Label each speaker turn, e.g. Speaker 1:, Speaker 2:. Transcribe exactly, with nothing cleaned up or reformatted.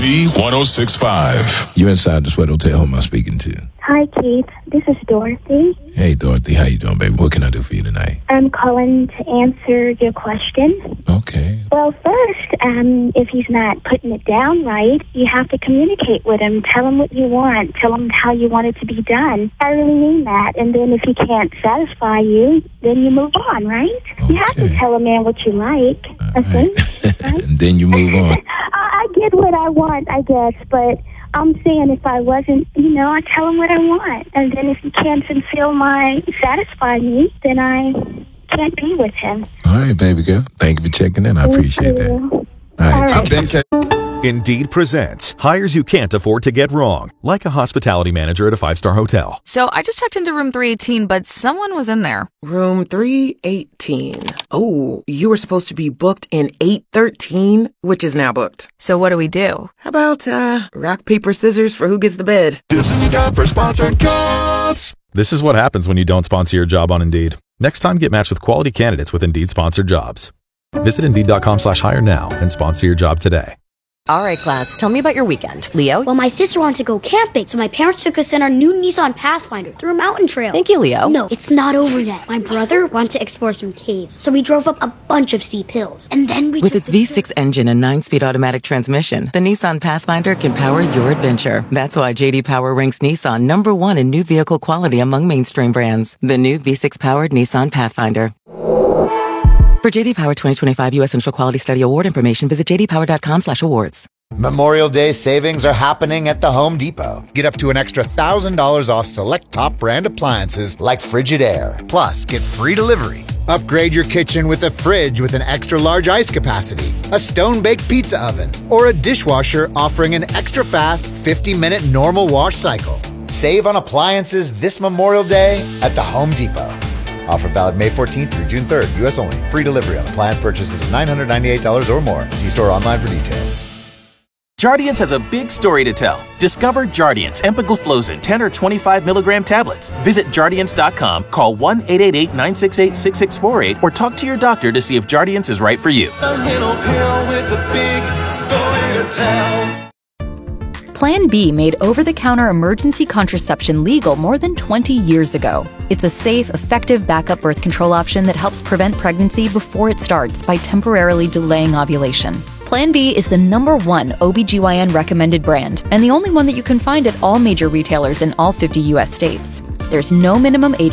Speaker 1: B one oh six point five.
Speaker 2: You inside the Sweat Hotel. Who am I speaking to?
Speaker 3: Hi, Keith. This is Dorothy.
Speaker 2: Hey, Dorothy. How you doing, baby? What can I do for you tonight?
Speaker 3: I'm calling to answer your question.
Speaker 2: Okay.
Speaker 3: Well, first, um, if he's not putting it down right, you have to communicate with him. Tell him what you want. Tell him how you want it to be done. I really mean that. And then if he can't satisfy you, then you move on, right?
Speaker 2: Okay.
Speaker 3: You have to tell a man what you like,
Speaker 2: All
Speaker 3: I think.
Speaker 2: right.
Speaker 3: Right?
Speaker 2: And then you move on.
Speaker 3: I, I get what I want, I guess, but I'm saying if I wasn't, you know, I tell him what I want. And then if he can't fulfill my, satisfy me, then I can't be with him.
Speaker 2: All right, baby girl. Thank you for checking in. I appreciate that. All right.
Speaker 3: All right.
Speaker 2: Take care.
Speaker 4: Indeed presents hires you can't afford to get wrong, like a hospitality manager at a five-star hotel.
Speaker 5: So I just checked into room three eighteen, but someone was in there.
Speaker 6: Room three eighteen. Oh, you were supposed to be booked in eight thirteen, which is now booked.
Speaker 5: So what do we do?
Speaker 6: How about, uh, rock, paper, scissors for who gets the bed?
Speaker 1: This is time for sponsored jobs.
Speaker 4: This is what happens when you don't sponsor your job on Indeed. Next time, get matched with quality candidates with Indeed-sponsored jobs. Visit Indeed.com slash hire now and sponsor your job today.
Speaker 7: All right, class, tell me about your weekend. Leo?
Speaker 8: Well, my sister wanted to go camping, so my parents took us in our new Nissan Pathfinder through a mountain trail.
Speaker 7: Thank you, Leo.
Speaker 8: No, it's not over yet. My brother wanted to explore some caves, so we drove up a bunch of steep hills. And then we
Speaker 7: With
Speaker 8: took
Speaker 7: its
Speaker 8: the
Speaker 7: V six engine and nine-speed automatic transmission, the Nissan Pathfinder can power your adventure. That's why J D Power ranks Nissan number one in new vehicle quality among mainstream brands. The new V six-powered Nissan Pathfinder. For J D Power twenty twenty-five U S Central Quality Study Award information, visit jdpower.com slash awards.
Speaker 9: Memorial Day savings are happening at the Home Depot. Get up to an extra one thousand dollars off select top brand appliances like Frigidaire. Plus, get free delivery. Upgrade your kitchen with a fridge with an extra large ice capacity, a stone-baked pizza oven, or a dishwasher offering an extra fast fifty minute normal wash cycle. Save on appliances this Memorial Day at the Home Depot. Offer valid May fourteenth through June third, U S only. Free delivery on appliance purchases of nine hundred ninety-eight dollars or more. See store online for details.
Speaker 10: Jardiance has a big story to tell. Discover Jardiance empagliflozin ten or twenty-five milligram tablets. Visit Jardiance dot com, call one eight eight eight, nine six eight, six six four eight, or talk to your doctor to see if Jardiance is right for you.
Speaker 11: A little pill with a big story to tell.
Speaker 12: Plan B made over-the-counter emergency contraception legal more than twenty years ago. It's a safe, effective backup birth control option that helps prevent pregnancy before it starts by temporarily delaying ovulation. Plan B is the number one O B G Y N recommended brand and the only one that you can find at all major retailers in all fifty U S states. There's no minimum age